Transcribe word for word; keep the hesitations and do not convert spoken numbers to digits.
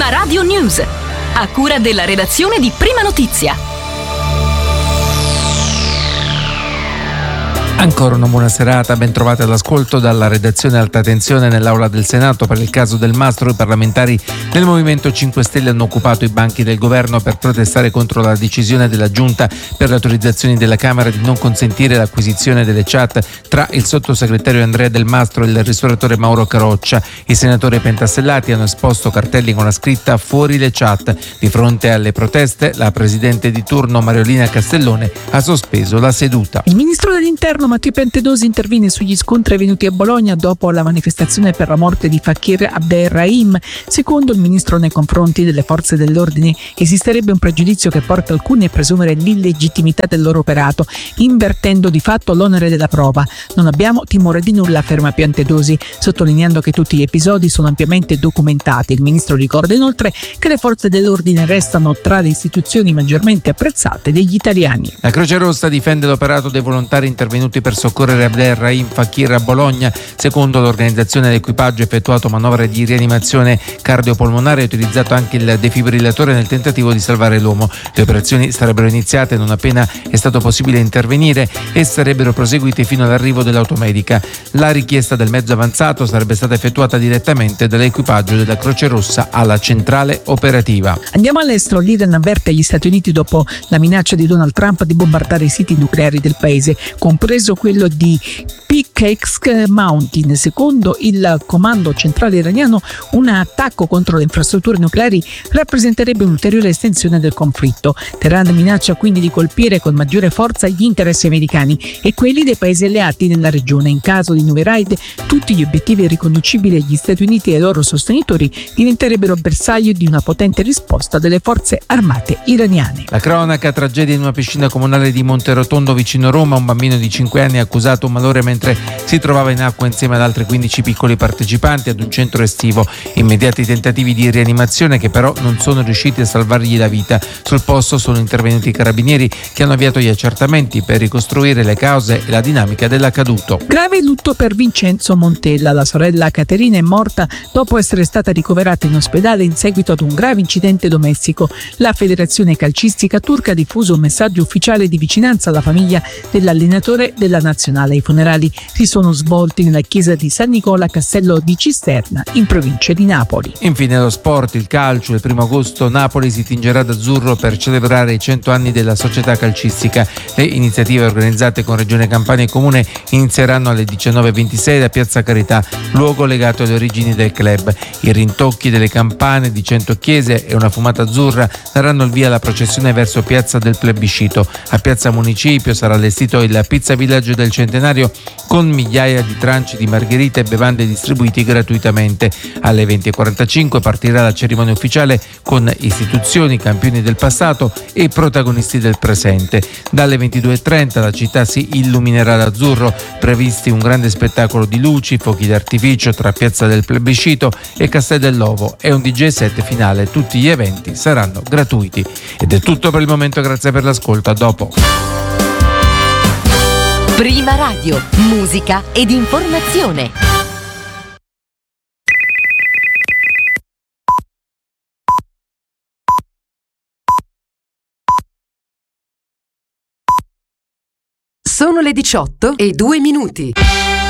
Prima Radio News, a cura della redazione di Prima Notizia. Ancora una buona serata, ben trovate all'ascolto dalla redazione Alta Tensione nell'Aula del Senato. Per il caso Del Mastro, i parlamentari del Movimento cinque Stelle hanno occupato i banchi del governo per protestare contro la decisione della Giunta per le autorizzazioni della Camera di non consentire l'acquisizione delle chat tra il sottosegretario Andrea Del Mastro e il ristoratore Mauro Caroccia. I senatori pentastellati hanno esposto cartelli con la scritta "Fuori le chat". Di fronte alle proteste, la presidente di turno Mariolina Castellone ha sospeso la seduta. Il ministro dell'Interno Matteo Piantedosi interviene sugli scontri avvenuti a Bologna dopo la manifestazione per la morte di Fakir Abderrahim. Secondo il ministro, nei confronti delle forze dell'ordine esisterebbe un pregiudizio che porta alcuni a presumere l'illegittimità del loro operato, invertendo di fatto l'onere della prova. Non abbiamo timore di nulla, afferma Piantedosi, sottolineando che tutti gli episodi sono ampiamente documentati. Il ministro ricorda inoltre che le forze dell'ordine restano tra le istituzioni maggiormente apprezzate degli italiani. La Croce Rossa difende l'operato dei volontari intervenuti per soccorrere Abderrahim Fakir a Bologna. Secondo l'organizzazione, l'equipaggio ha effettuato manovre di rianimazione cardiopolmonare e ha utilizzato anche il defibrillatore nel tentativo di salvare l'uomo. Le operazioni sarebbero iniziate non appena è stato possibile intervenire e sarebbero proseguite fino all'arrivo dell'automedica. La richiesta del mezzo avanzato sarebbe stata effettuata direttamente dall'equipaggio della Croce Rossa alla centrale operativa. Andiamo all'estero. L'Iran avverte gli Stati Uniti dopo la minaccia di Donald Trump di bombardare i siti nucleari del paese, compreso quello di Peak Mountain. Secondo il comando centrale iraniano, un attacco contro le infrastrutture nucleari rappresenterebbe un'ulteriore estensione del conflitto. Teheran minaccia quindi di colpire con maggiore forza gli interessi americani e quelli dei paesi alleati nella regione. In caso di nuove raid, tutti gli obiettivi riconducibili agli Stati Uniti e ai loro sostenitori diventerebbero bersaglio di una potente risposta delle forze armate iraniane. La cronaca: tragedia in una piscina comunale di Monterotondo vicino Roma. Un bambino di cinque anni ha accusato un malore mentre si trovava in acqua insieme ad altri quindici piccoli partecipanti ad un centro estivo. Immediati tentativi di rianimazione che però non sono riusciti a salvargli la vita. Sul posto sono intervenuti i carabinieri che hanno avviato gli accertamenti per ricostruire le cause e la dinamica dell'accaduto. Grave lutto per Vincenzo Montella. La sorella Caterina è morta dopo essere stata ricoverata in ospedale in seguito ad un grave incidente domestico. La federazione calcistica turca ha diffuso un messaggio ufficiale di vicinanza alla famiglia dell'allenatore della nazionale. I funerali si sono svolti nella chiesa di San Nicola Castello di Cisterna, in provincia di Napoli. Infine lo sport, il calcio. Il primo agosto Napoli si tingerà d'azzurro per celebrare i cento anni della società calcistica. Le iniziative organizzate con Regione Campania e Comune inizieranno alle diciannove e ventisei da Piazza Carità, luogo legato alle origini del club. I rintocchi delle campane di cento chiese e una fumata azzurra daranno il via alla processione verso Piazza del Plebiscito. A Piazza Municipio sarà allestito il Pizza Village del Centenario con migliaia di tranci di margherita e bevande distribuiti gratuitamente. Alle venti e quarantacinque partirà la cerimonia ufficiale con istituzioni, campioni del passato e protagonisti del presente. Dalle ventidue e trenta la città si illuminerà d'azzurro, previsti un grande spettacolo di luci, fuochi d'artificio tra Piazza del Plebiscito e Castel dell'Ovo e un D J set finale. Tutti gli eventi saranno gratuiti. Ed è tutto per il momento, grazie per l'ascolto, a dopo. Prima Radio, musica ed informazione. Sono le diciotto e due minuti.